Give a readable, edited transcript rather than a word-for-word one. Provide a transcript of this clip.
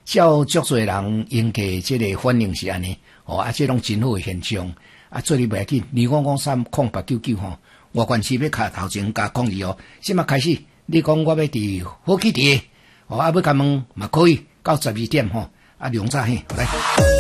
照足侪人应该即个反应是安尼，这拢真好诶现象。做你袂要紧，25530899吼，外县市要卡头前加抗议即马开始，你讲我要伫火气地，要甲问嘛可以到12点量早来。